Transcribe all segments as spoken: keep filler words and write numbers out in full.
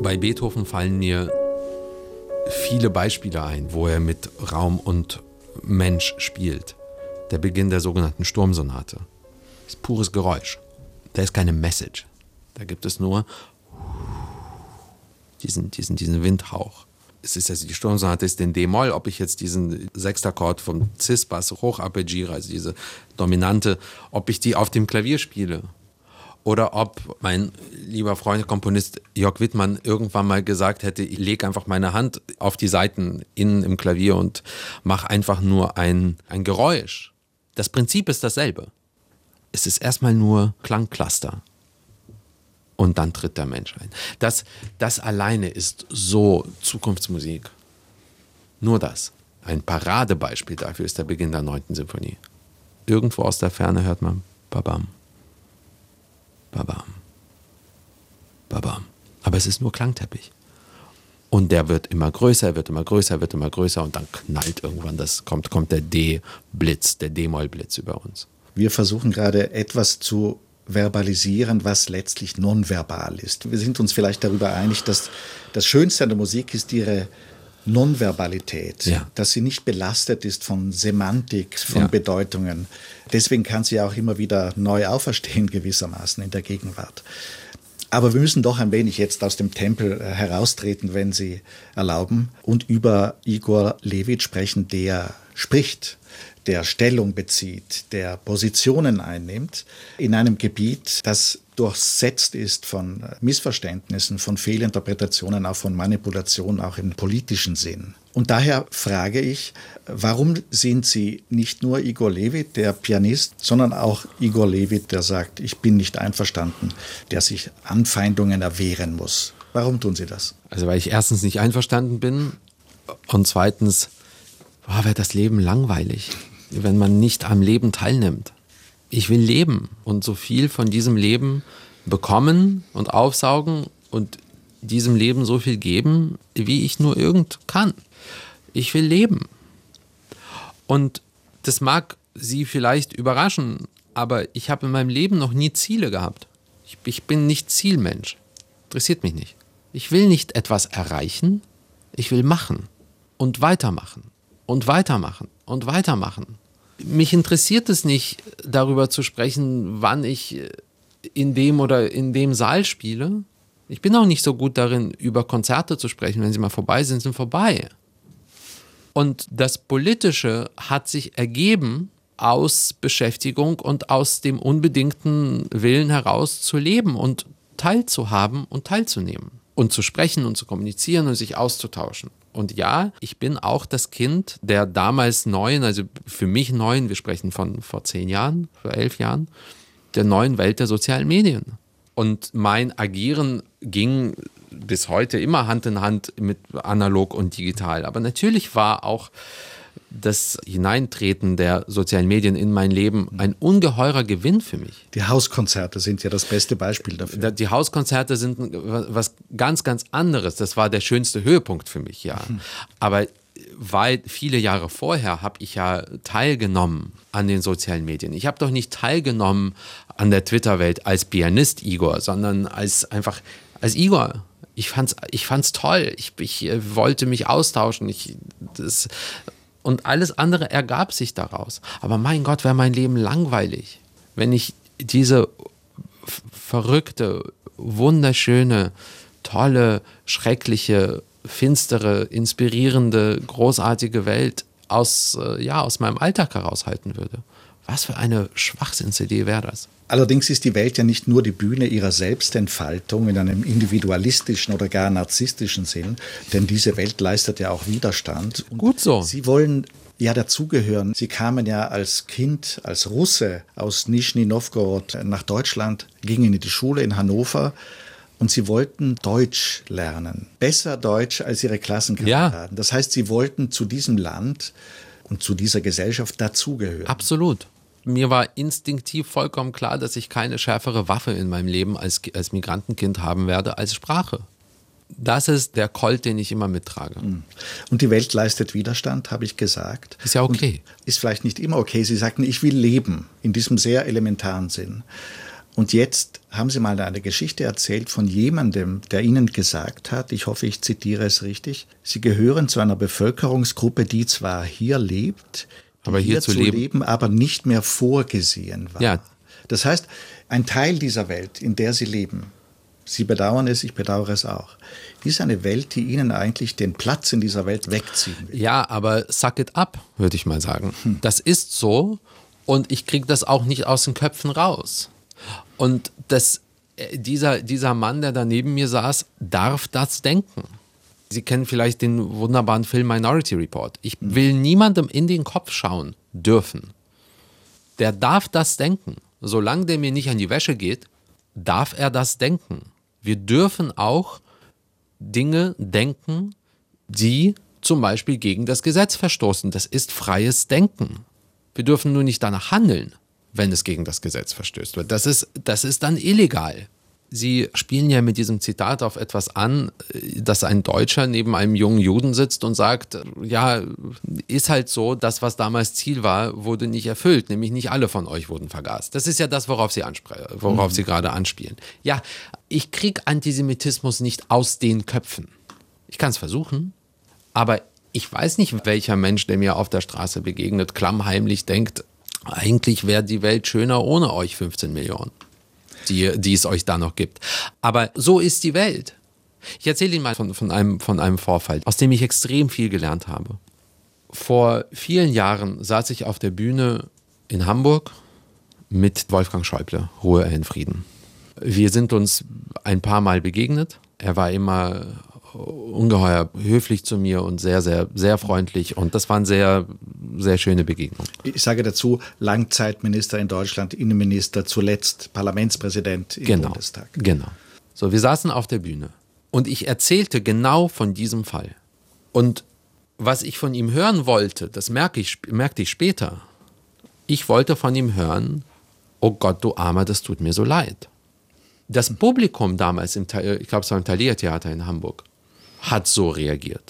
Bei Beethoven fallen mir viele Beispiele ein, wo er mit Raum und Mensch spielt. Der Beginn der sogenannten Sturmsonate ist pures Geräusch. Da ist keine Message. Da gibt es nur diesen, diesen, diesen Windhauch. Es ist also die Sturmsonate ist in D-Moll, ob ich jetzt diesen Sechstakkord vom Cis-Bass hocharpeggiere, also diese Dominante, ob ich die auf dem Klavier spiele. Oder ob mein lieber Freund, Komponist Jörg Wittmann irgendwann mal gesagt hätte, ich lege einfach meine Hand auf die Saiten innen im Klavier und mache einfach nur ein, ein Geräusch. Das Prinzip ist dasselbe. Es ist erstmal nur Klangcluster. Und dann tritt der Mensch ein. Das, das alleine ist so Zukunftsmusik. Nur das. Ein Paradebeispiel dafür ist der Beginn der neunten Symphonie. Irgendwo aus der Ferne hört man Babam. Babam. Babam. Aber es ist nur Klangteppich. Und der wird immer größer, wird immer größer, wird immer größer und dann knallt irgendwann, das kommt, kommt der D-Blitz, der D-Moll-Blitz über uns. Wir versuchen gerade etwas zu verbalisieren, was letztlich nonverbal ist. Wir sind uns vielleicht darüber einig, dass das Schönste an der Musik ist ihre Nonverbalität, ja. Dass sie nicht belastet ist von Semantik, von ja. Bedeutungen. Deswegen kann sie auch immer wieder neu auferstehen gewissermaßen in der Gegenwart. Aber wir müssen doch ein wenig jetzt aus dem Tempel heraustreten, wenn Sie erlauben, und über Igor Levit sprechen, der spricht, der Stellung bezieht, der Positionen einnimmt in einem Gebiet, das durchsetzt ist von Missverständnissen, von Fehlinterpretationen, auch von Manipulationen, auch im politischen Sinn. Und daher frage ich, warum sind Sie nicht nur Igor Levit, der Pianist, sondern auch Igor Levit, der sagt, ich bin nicht einverstanden, der sich Anfeindungen erwehren muss? Warum tun Sie das? Also weil ich erstens nicht einverstanden bin und zweitens oh, wäre das Leben langweilig, wenn man nicht am Leben teilnimmt. Ich will leben und so viel von diesem Leben bekommen und aufsaugen und diesem Leben so viel geben, wie ich nur irgend kann. Ich will leben. Und das mag Sie vielleicht überraschen, aber ich habe in meinem Leben noch nie Ziele gehabt. Ich, ich bin nicht Zielmensch. Interessiert mich nicht. Ich will nicht etwas erreichen, ich will machen und weitermachen und weitermachen und weitermachen. Mich interessiert es nicht, darüber zu sprechen, wann ich in dem oder in dem Saal spiele. Ich bin auch nicht so gut darin, über Konzerte zu sprechen. Wenn sie mal vorbei sind, sind vorbei. Und das Politische hat sich ergeben aus Beschäftigung und aus dem unbedingten Willen heraus zu leben und teilzuhaben und teilzunehmen. Und zu sprechen und zu kommunizieren und sich auszutauschen. Und ja, ich bin auch das Kind der damals neuen, also für mich neuen, wir sprechen von vor zehn Jahren, vor elf Jahren, der neuen Welt der sozialen Medien. Und mein Agieren ging bis heute immer Hand in Hand mit analog und digital. Aber natürlich war auch das Hineintreten der sozialen Medien in mein Leben ein ungeheurer Gewinn für mich. Die Hauskonzerte sind ja das beste Beispiel dafür. Die Hauskonzerte sind was ganz, ganz anderes. Das war der schönste Höhepunkt für mich, ja. Hm. Aber weil viele Jahre vorher habe ich ja teilgenommen an den sozialen Medien. Ich habe doch nicht teilgenommen an der Twitter-Welt als Pianist Igor, sondern als einfach als Igor. Ich fand's, ich fand's toll. Ich, ich wollte mich austauschen. Ich, das, und alles andere ergab sich daraus. Aber mein Gott, wäre mein Leben langweilig, wenn ich diese f- verrückte, wunderschöne, tolle, schreckliche, finstere, inspirierende, großartige Welt aus, äh, ja, aus meinem Alltag heraushalten würde. Was für eine Schwachsinnsidee wäre das? Allerdings ist die Welt ja nicht nur die Bühne ihrer Selbstentfaltung in einem individualistischen oder gar narzisstischen Sinn, denn diese Welt leistet ja auch Widerstand. Und gut so. Sie wollen ja dazugehören. Sie kamen ja als Kind, als Russe aus Nischni Nowgorod nach Deutschland, gingen in die Schule in Hannover und sie wollten Deutsch lernen. Besser Deutsch als ihre Klassenkameraden. Ja. Das heißt, sie wollten zu diesem Land und zu dieser Gesellschaft dazugehören. Absolut. Mir war instinktiv vollkommen klar, dass ich keine schärfere Waffe in meinem Leben als, als Migrantenkind haben werde als Sprache. Das ist der Colt, den ich immer mittrage. Und die Welt leistet Widerstand, habe ich gesagt. Ist ja okay. Und ist vielleicht nicht immer okay. Sie sagten, ich will leben, in diesem sehr elementaren Sinn. Und jetzt haben Sie mal eine Geschichte erzählt von jemandem, der Ihnen gesagt hat, ich hoffe, ich zitiere es richtig, Sie gehören zu einer Bevölkerungsgruppe, die zwar hier lebt, aber hier, hier zu leben, leben, aber nicht mehr vorgesehen war. Ja. Das heißt, ein Teil dieser Welt, in der Sie leben, Sie bedauern es, ich bedauere es auch, ist eine Welt, die Ihnen eigentlich den Platz in dieser Welt wegziehen will. Ja, aber suck it up, würde ich mal sagen. Hm. Das ist so und ich kriege das auch nicht aus den Köpfen raus. Und das, dieser, dieser Mann, der da neben mir saß, darf das denken. Sie kennen vielleicht den wunderbaren Film Minority Report. Ich will niemandem in den Kopf schauen dürfen. Der darf das denken. Solange der mir nicht an die Wäsche geht, darf er das denken. Wir dürfen auch Dinge denken, die zum Beispiel gegen das Gesetz verstoßen. Das ist freies Denken. Wir dürfen nur nicht danach handeln, wenn es gegen das Gesetz verstößt. Das ist, das ist dann illegal. Sie spielen ja mit diesem Zitat auf etwas an, dass ein Deutscher neben einem jungen Juden sitzt und sagt, ja, ist halt so, das, was damals Ziel war, wurde nicht erfüllt, nämlich nicht alle von euch wurden vergast. Das ist ja das, worauf Sie ansprechen, worauf mhm. Sie gerade anspielen. Ja, ich kriege Antisemitismus nicht aus den Köpfen. Ich kann es versuchen, aber ich weiß nicht, welcher Mensch, der mir auf der Straße begegnet, klammheimlich denkt, eigentlich wäre die Welt schöner ohne euch fünfzehn Millionen. Die, die es euch da noch gibt. Aber so ist die Welt. Ich erzähle Ihnen mal von, von, einem, von einem Vorfall, aus dem ich extrem viel gelernt habe. Vor vielen Jahren saß ich auf der Bühne in Hamburg mit Wolfgang Schäuble, Ruhe er in Frieden. Wir sind uns ein paar Mal begegnet. Er war immer ungeheuer höflich zu mir und sehr, sehr, sehr freundlich. Und das waren sehr, sehr schöne Begegnungen. Ich sage dazu, Langzeitminister in Deutschland, Innenminister, zuletzt Parlamentspräsident im genau, Bundestag. Genau. So, wir saßen auf der Bühne und ich erzählte genau von diesem Fall. Und was ich von ihm hören wollte, das merke ich, merkte ich später. Ich wollte von ihm hören, oh Gott, du Armer, das tut mir so leid. Das Publikum damals, im, ich glaube, es war im Thalia Theater in Hamburg, hat so reagiert.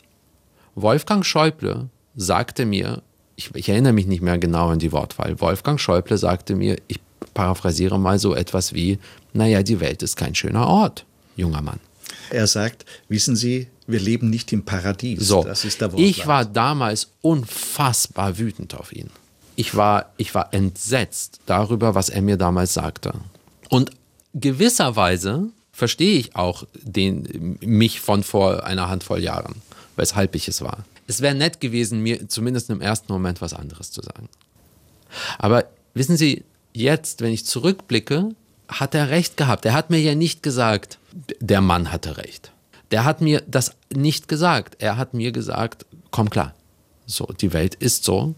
Wolfgang Schäuble sagte mir, ich, ich erinnere mich nicht mehr genau an die Wortwahl, Wolfgang Schäuble sagte mir, ich paraphrasiere mal so etwas wie, naja, die Welt ist kein schöner Ort, junger Mann. Er sagt, wissen Sie, wir leben nicht im Paradies. So, das ist der Wortlaut. Ich war damals unfassbar wütend auf ihn. Ich war, ich war entsetzt darüber, was er mir damals sagte. Und gewisserweise verstehe ich auch den, mich von vor einer Handvoll Jahren, weshalb ich es war. Es wäre nett gewesen, mir zumindest im ersten Moment was anderes zu sagen. Aber wissen Sie, jetzt, wenn ich zurückblicke, hat er recht gehabt. Er hat mir ja nicht gesagt, der Mann hatte recht. Der hat mir das nicht gesagt. Er hat mir gesagt, komm klar, so, die Welt ist so.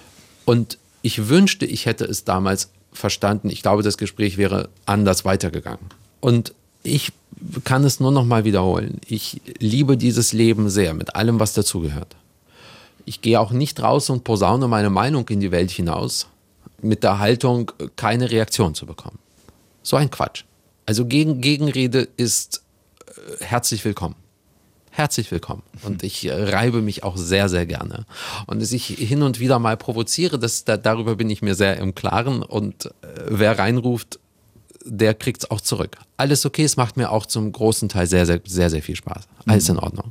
Und ich wünschte, ich hätte es damals verstanden. Ich glaube, das Gespräch wäre anders weitergegangen. Und ich kann es nur noch mal wiederholen. Ich liebe dieses Leben sehr, mit allem, was dazugehört. Ich gehe auch nicht raus und posaune meine Meinung in die Welt hinaus, mit der Haltung, keine Reaktion zu bekommen. So ein Quatsch. Also Gegen, Gegenrede ist äh, herzlich willkommen. Herzlich willkommen. Und ich äh, reibe mich auch sehr, sehr gerne. Und dass ich hin und wieder mal provoziere, das, da, darüber bin ich mir sehr im Klaren. Und äh, wer reinruft, der kriegt es auch zurück. Alles okay, es macht mir auch zum großen Teil sehr, sehr, sehr, sehr viel Spaß. Alles in Ordnung.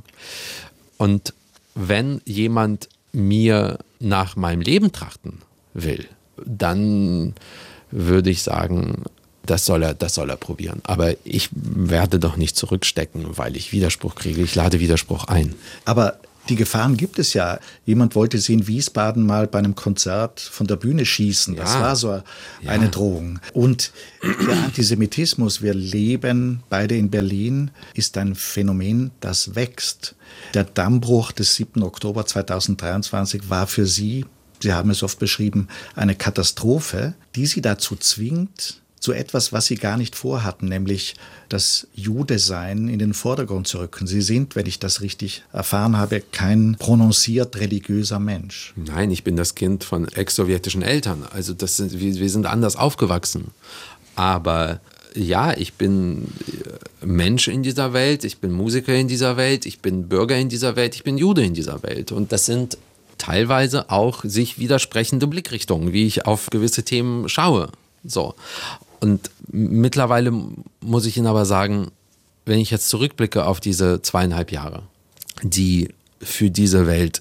Und wenn jemand mir nach meinem Leben trachten will, dann würde ich sagen, das soll er, das soll er probieren. Aber ich werde doch nicht zurückstecken, weil ich Widerspruch kriege. Ich lade Widerspruch ein. Aber die Gefahren gibt es ja. Jemand wollte sie in Wiesbaden mal bei einem Konzert von der Bühne schießen. Das ja. war so eine ja. Drohung. Und der Antisemitismus, wir leben beide in Berlin, ist ein Phänomen, das wächst. Der Dammbruch des siebten Oktober zweitausenddreiundzwanzig war für Sie, Sie haben es oft beschrieben, eine Katastrophe, die Sie dazu zwingt, zu etwas, was Sie gar nicht vorhatten, nämlich das Jude-Sein in den Vordergrund zu rücken. Sie sind, wenn ich das richtig erfahren habe, kein prononciert religiöser Mensch. Nein, ich bin das Kind von ex-sowjetischen Eltern. Also das sind, wir, wir sind anders aufgewachsen. Aber ja, ich bin Mensch in dieser Welt, ich bin Musiker in dieser Welt, ich bin Bürger in dieser Welt, ich bin Jude in dieser Welt. Und das sind teilweise auch sich widersprechende Blickrichtungen, wie ich auf gewisse Themen schaue. So. Und Mittlerweile muss ich Ihnen aber sagen, wenn ich jetzt zurückblicke auf diese zweieinhalb Jahre, die für diese Welt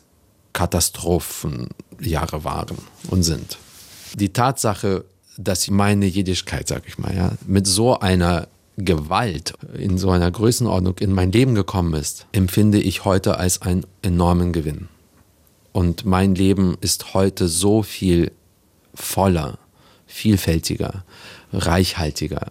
Katastrophenjahre waren und sind. Die Tatsache, dass meine Jiddischkeit, sag ich mal, ja, mit so einer Gewalt in so einer Größenordnung in mein Leben gekommen ist, empfinde ich heute als einen enormen Gewinn. Und mein Leben ist heute so viel voller, vielfältiger, reichhaltiger,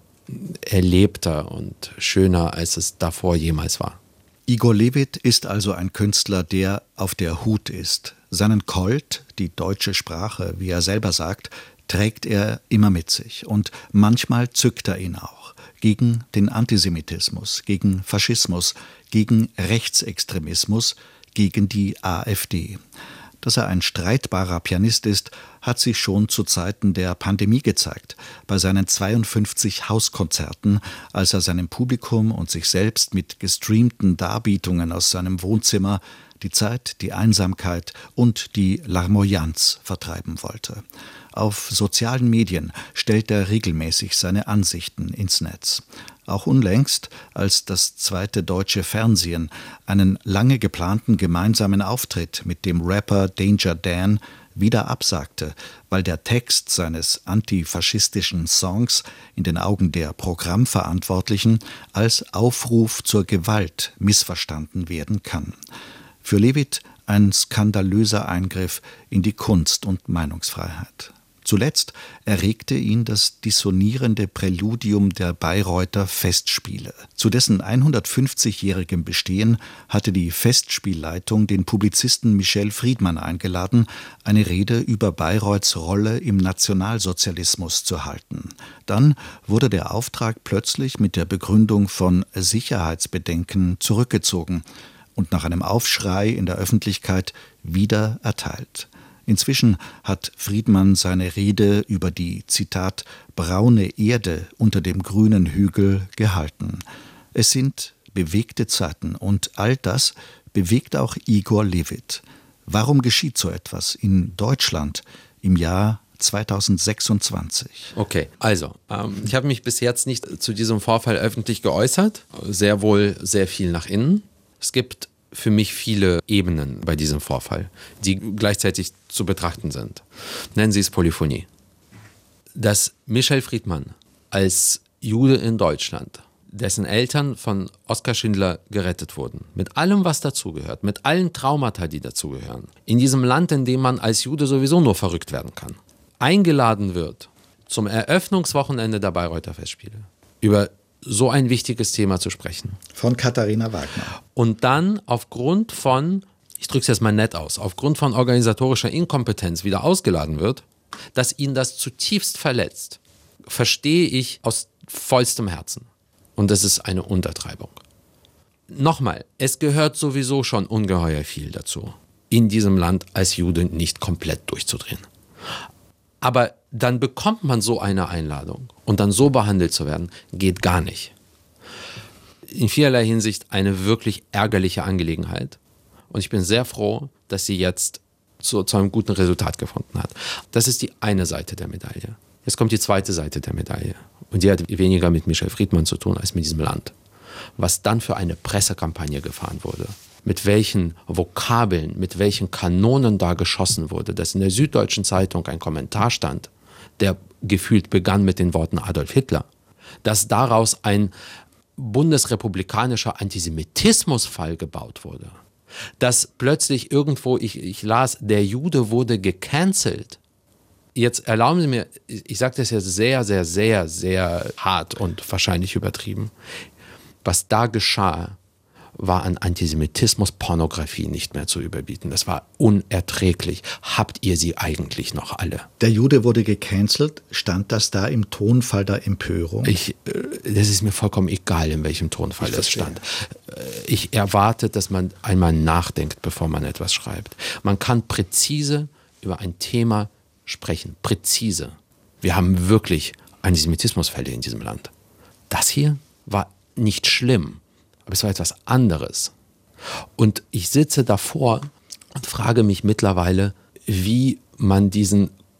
erlebter und schöner, als es davor jemals war. Igor Levit ist also ein Künstler, der auf der Hut ist. Seinen Colt, die deutsche Sprache, wie er selber sagt, trägt er immer mit sich. Und manchmal zückt er ihn auch. Gegen den Antisemitismus, gegen Faschismus, gegen Rechtsextremismus, gegen die AfD. Dass er ein streitbarer Pianist ist, hat sich schon zu Zeiten der Pandemie gezeigt. Bei seinen zweiundfünfzig Hauskonzerten, als er seinem Publikum und sich selbst mit gestreamten Darbietungen aus seinem Wohnzimmer die Zeit, die Einsamkeit und die Larmoyanz vertreiben wollte. Auf sozialen Medien stellt er regelmäßig seine Ansichten ins Netz. Auch unlängst, als das zweite deutsche Fernsehen einen lange geplanten gemeinsamen Auftritt mit dem Rapper Danger Dan wieder absagte, weil der Text seines antifaschistischen Songs in den Augen der Programmverantwortlichen als Aufruf zur Gewalt missverstanden werden kann. Für Levit ein skandalöser Eingriff in die Kunst- und Meinungsfreiheit. Zuletzt erregte ihn das dissonierende Präludium der Bayreuther Festspiele. Zu dessen hundertfünfzigjährigem Bestehen hatte die Festspielleitung den Publizisten Michel Friedmann eingeladen, eine Rede über Bayreuths Rolle im Nationalsozialismus zu halten. Dann wurde der Auftrag plötzlich mit der Begründung von Sicherheitsbedenken zurückgezogen und nach einem Aufschrei in der Öffentlichkeit wieder erteilt. Inzwischen hat Friedmann seine Rede über die, Zitat, braune Erde unter dem grünen Hügel gehalten. Es sind bewegte Zeiten und all das bewegt auch Igor Levit. Warum geschieht so etwas in Deutschland im Jahr zweitausendsechsundzwanzig? Okay, also, ähm, ich habe mich bis jetzt nicht zu diesem Vorfall öffentlich geäußert, sehr wohl sehr viel nach innen. Es gibt für mich viele Ebenen bei diesem Vorfall, die gleichzeitig zu betrachten sind. Nennen Sie es Polyphonie. Dass Michel Friedmann als Jude in Deutschland, dessen Eltern von Oskar Schindler gerettet wurden, mit allem, was dazugehört, mit allen Traumata, die dazugehören, in diesem Land, in dem man als Jude sowieso nur verrückt werden kann, eingeladen wird zum Eröffnungswochenende der Bayreuther Festspiele, über so ein wichtiges Thema zu sprechen. Von Katharina Wagner. Und dann aufgrund von, ich drücke es jetzt mal nett aus, aufgrund von organisatorischer Inkompetenz wieder ausgeladen wird, dass ihn das zutiefst verletzt, verstehe ich aus vollstem Herzen. Und das ist eine Untertreibung. Nochmal, es gehört sowieso schon ungeheuer viel dazu, in diesem Land als Jude nicht komplett durchzudrehen. Aber dann bekommt man so eine Einladung und dann so behandelt zu werden, geht gar nicht. In vielerlei Hinsicht eine wirklich ärgerliche Angelegenheit. Und ich bin sehr froh, dass sie jetzt zu, zu einem guten Resultat gefunden hat. Das ist die eine Seite der Medaille. Jetzt kommt die zweite Seite der Medaille. Und die hat weniger mit Michel Friedmann zu tun als mit diesem Land. Was dann für eine Pressekampagne gefahren wurde. Mit welchen Vokabeln, mit welchen Kanonen da geschossen wurde, dass in der Süddeutschen Zeitung ein Kommentar stand, der gefühlt begann mit den Worten Adolf Hitler, dass daraus ein bundesrepublikanischer Antisemitismusfall gebaut wurde, dass plötzlich irgendwo, ich, ich las, der Jude wurde gecancelt. Jetzt erlauben Sie mir, ich sage das jetzt sehr, sehr, sehr, sehr hart und wahrscheinlich übertrieben, was da geschah, war an Antisemitismus, Pornografie nicht mehr zu überbieten. Das war unerträglich. Habt ihr sie eigentlich noch alle? Der Jude wurde gecancelt. Stand das da im Tonfall der Empörung? Ich, das ist mir vollkommen egal, in welchem Tonfall das stand. Ich erwarte, dass man einmal nachdenkt, bevor man etwas schreibt. Man kann präzise über ein Thema sprechen. Präzise. Wir haben wirklich Antisemitismusfälle in diesem Land. Das hier war nicht schlimm. Aber es war etwas anderes. Und ich sitze davor und frage mich mittlerweile, wie man diesen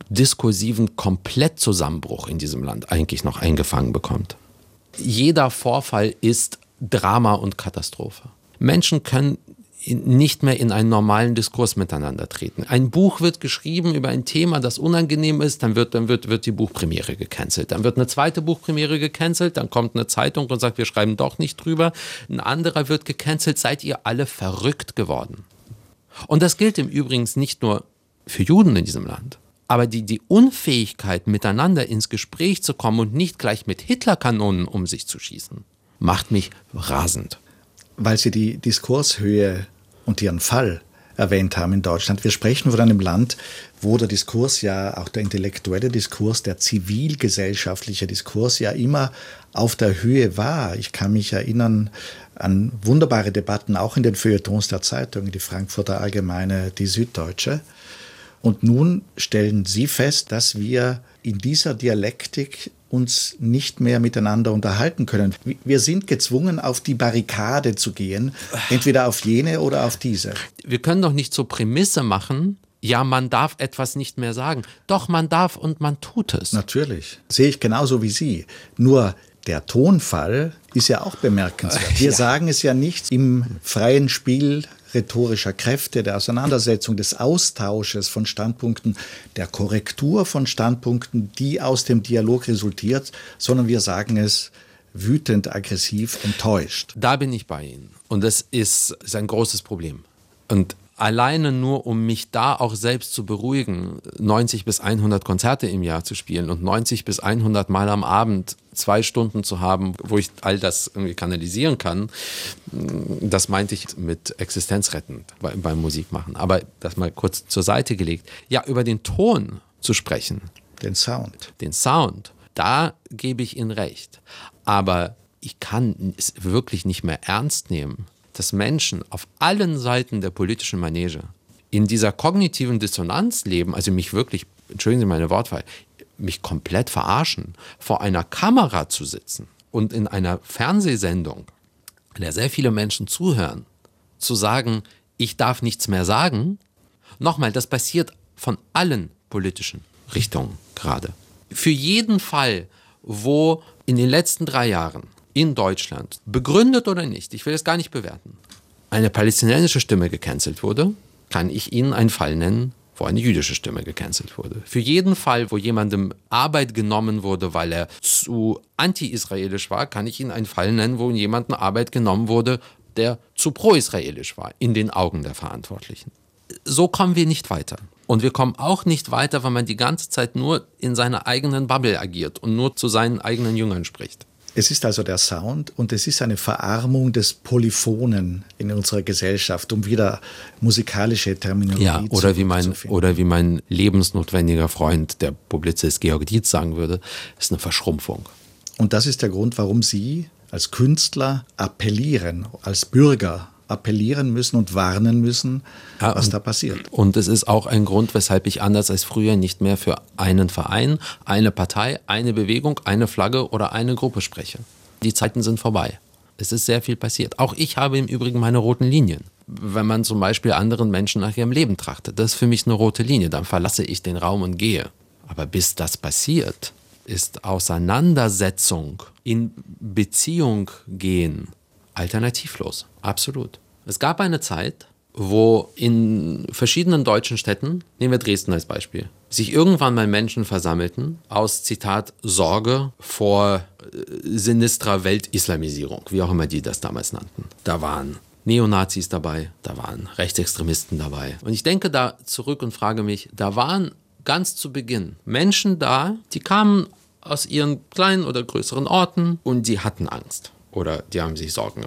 diskursiven Komplettzusammenbruch in diesem Land eigentlich noch eingefangen bekommt. Jeder Vorfall ist Drama und Katastrophe. Menschen können nicht mehr in einen normalen Diskurs miteinander treten. Ein Buch wird geschrieben über ein Thema, das unangenehm ist, dann wird, dann wird, wird die Buchpremiere gecancelt. Dann wird eine zweite Buchpremiere gecancelt, dann kommt eine Zeitung und sagt, wir schreiben doch nicht drüber. Ein anderer wird gecancelt, seid ihr alle verrückt geworden. Und das gilt im Übrigen nicht nur für Juden in diesem Land. Aber die, die Unfähigkeit, miteinander ins Gespräch zu kommen und nicht gleich mit Hitlerkanonen um sich zu schießen, macht mich rasend. Weil Sie die Diskurshöhe und ihren Fall erwähnt haben in Deutschland. Wir sprechen von einem Land, wo der Diskurs ja, auch der intellektuelle Diskurs, der zivilgesellschaftliche Diskurs ja immer auf der Höhe war. Ich kann mich erinnern an wunderbare Debatten, auch in den Feuilletons der Zeitungen, die Frankfurter Allgemeine, die Süddeutsche. Und nun stellen Sie fest, dass wir in dieser Dialektik uns nicht mehr miteinander unterhalten können. Wir sind gezwungen, auf die Barrikade zu gehen, entweder auf jene oder auf diese. Wir können doch nicht zur Prämisse machen, ja, man darf etwas nicht mehr sagen. Doch, man darf und man tut es. Natürlich, sehe ich genauso wie Sie. Nur der Tonfall ist ja auch bemerkenswert. Wir ja. sagen es ja nicht im freien Spiel rhetorischer Kräfte, der Auseinandersetzung, des Austausches von Standpunkten, der Korrektur von Standpunkten, die aus dem Dialog resultiert, sondern wir sagen es wütend, aggressiv, enttäuscht. Da bin ich bei Ihnen. Und das ist, ist ein großes Problem. Und alleine nur, um mich da auch selbst zu beruhigen, neunzig bis hundert Konzerte im Jahr zu spielen und neunzig bis hundert Mal am Abend zwei Stunden zu haben, wo ich all das irgendwie kanalisieren kann, das meinte ich mit existenzrettend beim, beim Musikmachen. Aber das mal kurz zur Seite gelegt. Ja, über den Ton zu sprechen. Den Sound. Den Sound, da gebe ich Ihnen recht. Aber ich kann es wirklich nicht mehr ernst nehmen, dass Menschen auf allen Seiten der politischen Manege in dieser kognitiven Dissonanz leben, also mich wirklich, entschuldigen Sie meine Wortwahl, mich komplett verarschen, vor einer Kamera zu sitzen und in einer Fernsehsendung, in der sehr viele Menschen zuhören, zu sagen, ich darf nichts mehr sagen. Nochmal, das passiert von allen politischen Richtungen gerade. Für jeden Fall, wo in den letzten drei Jahren in Deutschland, begründet oder nicht, ich will es gar nicht bewerten, eine palästinensische Stimme gecancelt wurde, kann ich Ihnen einen Fall nennen, wo eine jüdische Stimme gecancelt wurde. Für jeden Fall, wo jemandem Arbeit genommen wurde, weil er zu anti-israelisch war, kann ich Ihnen einen Fall nennen, wo jemandem Arbeit genommen wurde, der zu pro-israelisch war, in den Augen der Verantwortlichen. So kommen wir nicht weiter. Und wir kommen auch nicht weiter, weil man die ganze Zeit nur in seiner eigenen Bubble agiert und nur zu seinen eigenen Jüngern spricht. Es ist also der Sound und es ist eine Verarmung des Polyphonen in unserer Gesellschaft, um wieder musikalische Terminologie ja, oder zu, wie mein, zu finden. Oder wie mein lebensnotwendiger Freund, der Publizist Georg Dietz, sagen würde, ist eine Verschrumpfung. Und das ist der Grund, warum Sie als Künstler appellieren, als Bürger appellieren müssen und warnen müssen, ja, was und, da passiert. Und es ist auch ein Grund, weshalb ich anders als früher nicht mehr für einen Verein, eine Partei, eine Bewegung, eine Flagge oder eine Gruppe spreche. Die Zeiten sind vorbei. Es ist sehr viel passiert. Auch ich habe im Übrigen meine roten Linien. Wenn man zum Beispiel anderen Menschen nach ihrem Leben trachtet, das ist für mich eine rote Linie. Dann verlasse ich den Raum und gehe. Aber bis das passiert, ist Auseinandersetzung, in Beziehung gehen, alternativlos, absolut. Es gab eine Zeit, wo in verschiedenen deutschen Städten, nehmen wir Dresden als Beispiel, sich irgendwann mal Menschen versammelten aus, Zitat, Sorge vor äh, sinistrer Weltislamisierung, wie auch immer die das damals nannten. Da waren Neonazis dabei, da waren Rechtsextremisten dabei. Und ich denke da zurück und frage mich, da waren ganz zu Beginn Menschen da, die kamen aus ihren kleinen oder größeren Orten und die hatten Angst oder die haben sich Sorgen gemacht.